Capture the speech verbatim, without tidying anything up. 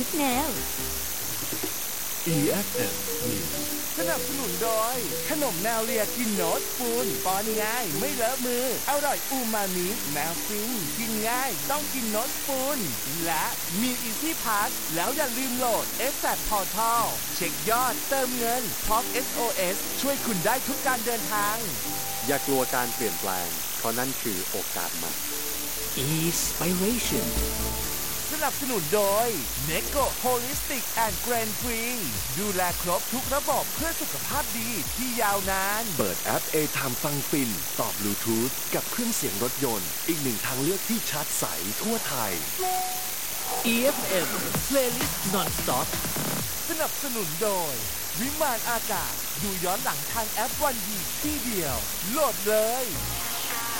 กแนวอี เอฟ เอ็ม News สนับสนุนโดยขนมแนวเลียกินโนตปูนป้อนง่ายไม่เลอะมืออร่อยอูมามิแนวฟินกินง่ายต้องกินโนตปูนและมีอีซี่พาสแล้วอย่าลืมโหลด เอส แซด Portal เช็คยอดเติมเงินพร้อม เอส โอ เอส ช่วยคุณได้ทุกการเดินทางอย่ากลัวการเปลี่ยนแปลงเพราะนั่นคือโอกาสใหม่ Inspiration สนับสนุนโดย เนโก Holistic and Grain Free ดูแลครบทุกระบบเพื่อสุขภาพดีที่ยาวนานเปิดแอป A-Time ฟังฟินตอบบลูทูธกับเครื่องเสียงรถยนต์อีกหนึ่งทางเลือกที่ชาร์จใสทั่วไทยอี เอฟ เอ็ม Playlist Non-Stop สนับสนุนโดยวิมานอากาศดูย้อนหลังทางแอปวันดีที่เดียวโหลดเลย